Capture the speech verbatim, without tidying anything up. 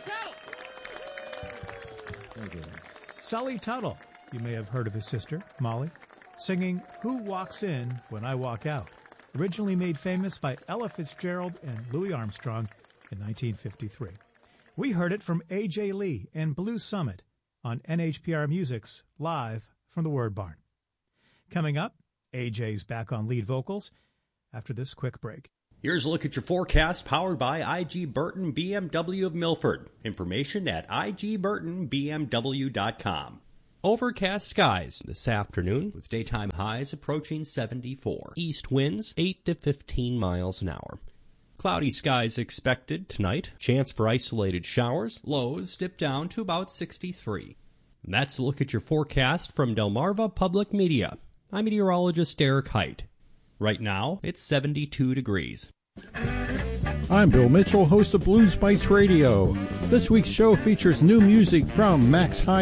Very good. Sully Tuttle. You may have heard of his sister, Molly, singing Who Walks In When I Walk Out, originally made famous by Ella Fitzgerald and Louis Armstrong in nineteen fifty-three. We heard it from A J Lee and Blue Summit on N H P R Music's Live from the Word Barn. Coming up, A J's back on lead vocals after this quick break. Here's a look at your forecast powered by I G Burton B M W of Milford. Information at I G Burton B M W dot com. Overcast skies this afternoon with daytime highs approaching seventy-four. East winds eight to fifteen miles an hour. Cloudy skies expected tonight. Chance for isolated showers. Lows dip down to about sixty-three. And that's a look at your forecast from Delmarva Public Media. I'm meteorologist Eric Height. Right now, it's seventy-two degrees. I'm Bill Mitchell, host of Blues Bites Radio. This week's show features new music from Max High